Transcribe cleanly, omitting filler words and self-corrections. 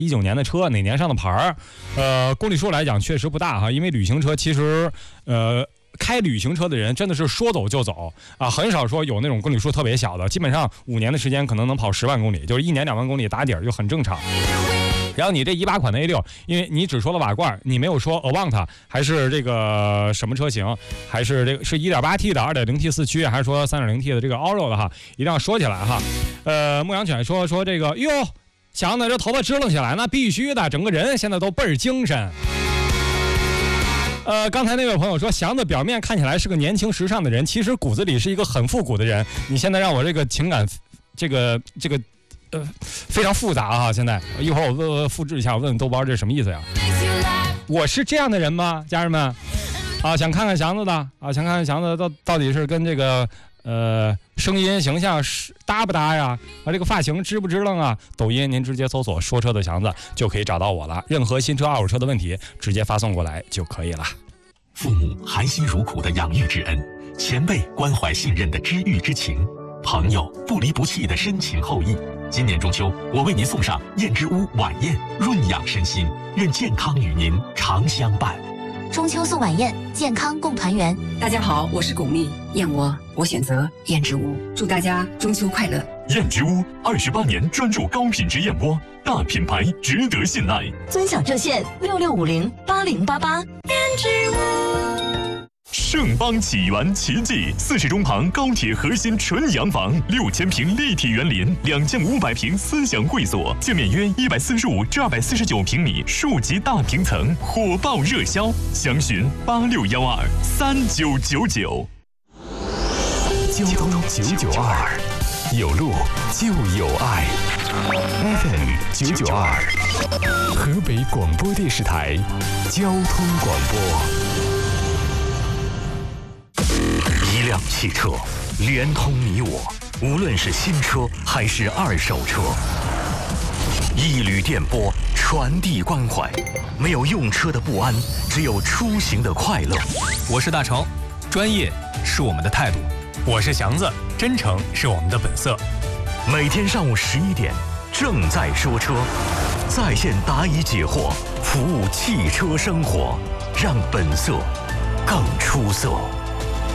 19年的车，哪年上的牌儿？公里数来讲确实不大哈，因为旅行车其实开旅行车的人真的是说走就走啊，很少说有那种公里数特别小的，基本上5年的时间可能能跑10万公里，就是1年2万公里打底儿就很正常。然后你这18款的 A6， 因为你只说了瓦罐，你没有说 Avant 还是这个什么车型，还是这个是 1.8T 的 2.0T 4驱，还是说 3.0T 的这个 Allroad 的哈，一定要说起来哈。牧羊犬说这个哟，祥子这头发支棱起来，那必须的，整个人现在都倍儿精神。刚才那位朋友说祥子表面看起来是个年轻时尚的人，其实骨子里是一个很复古的人。你现在让我这个情感这个非常复杂啊！现在一会儿我复制一下，我问豆包这是什么意思呀？我是这样的人吗，家人们？啊，想看看祥子的啊，想看看祥子到底是跟这个声音形象是搭不搭呀？啊，这个发型支不支棱啊？抖音您直接搜索说车的祥子就可以找到我了。任何新车二手车的问题直接发送过来就可以了。 父母含辛茹苦的养育之恩，前辈关怀信任的知遇之情，朋友不离不弃的深情厚谊。今年中秋，我为您送上燕之屋晚宴，润养身心，愿健康与您常相伴。 中秋送晚宴，健康共团圆。 大家好，我是巩俐，燕窝我选择燕之屋，祝大家中秋快乐。 燕之屋28年专注高品质燕窝，大品牌值得信赖。 尊享热线66508088。燕之屋。 盛邦启源奇迹，40中旁高铁核心纯洋房，6000平立体园林，2间500平思想会所，建面约145至249平米，数级大平层，火爆热销，详询86123999。 交通992，有路就有爱。FM 992，河北广播电视台交通广播。一辆汽车连通你我，无论是新车还是二手车。一缕电波传递关怀，没有用车的不安，只有出行的快乐。 我是大成，专业是我们的态度；我是祥子，真诚是我们的本色。 每天上午11点，正在说车，在线答疑解惑，服务汽车生活，让本色更出色。